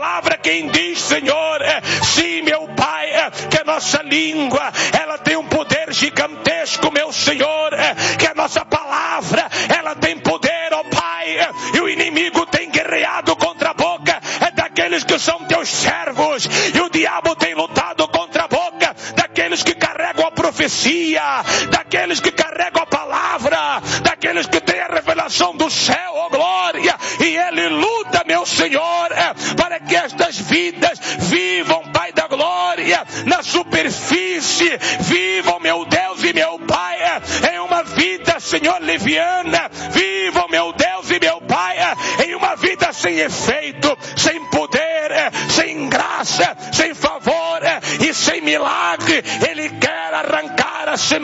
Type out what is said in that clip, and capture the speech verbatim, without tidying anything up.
palavra quem diz, Senhor, é, sim, meu Pai, é, que a nossa língua, ela tem um poder gigantesco, meu Senhor, é, que a nossa palavra, ela tem poder, ó Pai, é, e o inimigo tem guerreado contra a boca é daqueles que são teus servos, e o diabo tem lutado contra a boca daqueles que carregam a profecia, daqueles que carregam a palavra, daqueles que têm a revelação do céu, ó glória, e ele luta, meu Senhor, é, para que estas vidas vivam, Pai da glória, na superfície, vivam, meu Deus e meu Pai, é, em uma vida, Senhor, leviana, vivam, meu Deus e meu Pai, é, em uma vida sem efeito, sem poder, é, sem graça, sem favor, é, e sem milagre. Ele quer arrancar a semente